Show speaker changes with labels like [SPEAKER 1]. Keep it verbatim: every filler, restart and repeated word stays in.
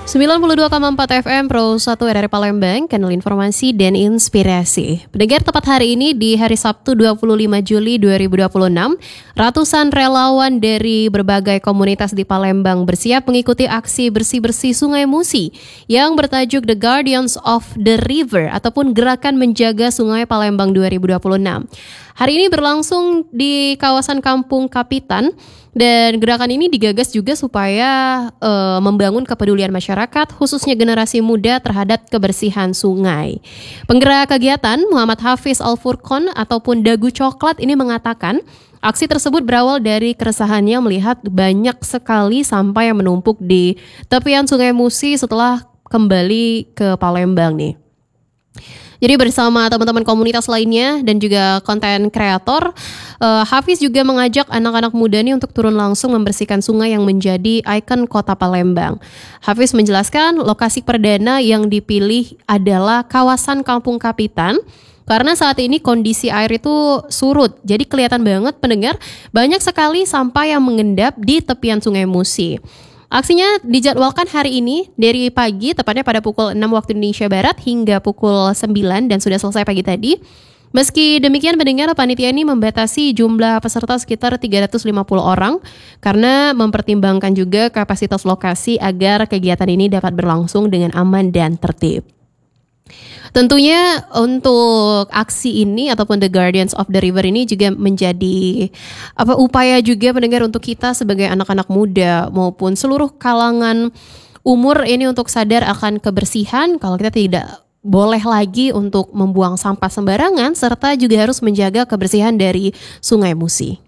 [SPEAKER 1] sembilan puluh dua koma empat F M Pro satu R R Palembang, kanal informasi dan inspirasi. Pendengar, tepat hari ini di hari Sabtu dua puluh lima Juli dua ribu dua puluh enam, ratusan relawan dari berbagai komunitas di Palembang bersiap mengikuti aksi bersih-bersih Sungai Musi yang bertajuk The Guardians of the River ataupun Gerakan Menjaga Sungai Palembang dua ribu dua puluh enam. Hari ini berlangsung di kawasan Kampung Kapitan dan gerakan ini digagas juga supaya uh, membangun kepedulian masyarakat khususnya generasi muda terhadap kebersihan sungai. Penggerak kegiatan Muhammad Hafiz Al-Furqon ataupun Dagu Coklat ini mengatakan aksi tersebut berawal dari keresahannya melihat banyak sekali sampah yang menumpuk di tepian Sungai Musi setelah kembali ke Palembang nih. Jadi bersama teman-teman komunitas lainnya dan juga konten kreator, uh, Hafiz juga mengajak anak-anak muda nih untuk turun langsung membersihkan sungai yang menjadi ikon kota Palembang. Hafiz menjelaskan lokasi perdana yang dipilih adalah kawasan Kampung Kapitan, karena saat ini kondisi air itu surut. Jadi kelihatan banget pendengar, banyak sekali sampah yang mengendap di tepian Sungai Musi. Aksinya dijadwalkan hari ini dari pagi, tepatnya pada pukul enam waktu Indonesia Barat hingga pukul sembilan dan sudah selesai pagi tadi. Meski demikian pendengar, panitia ini membatasi jumlah peserta sekitar tiga ratus lima puluh orang karena mempertimbangkan juga kapasitas lokasi agar kegiatan ini dapat berlangsung dengan aman dan tertib. Tentunya untuk aksi ini ataupun The Guardians of the River ini juga menjadi apa upaya juga pendengar untuk kita sebagai anak-anak muda maupun seluruh kalangan umur ini untuk sadar akan kebersihan, kalau kita tidak boleh lagi untuk membuang sampah sembarangan serta juga harus menjaga kebersihan dari Sungai Musi.